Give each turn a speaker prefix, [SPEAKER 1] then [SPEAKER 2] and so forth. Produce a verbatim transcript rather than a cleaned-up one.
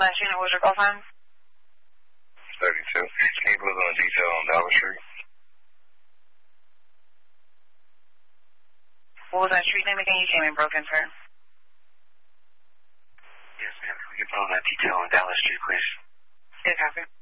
[SPEAKER 1] last unit was your call time?
[SPEAKER 2] thirty-two. Can you put on a detail on Dollar Street?
[SPEAKER 1] What was that street name again? You came in broken, sir.
[SPEAKER 2] Yes, ma'am. Can you put on that detail on Dallas Street, please?
[SPEAKER 1] Yes, copy.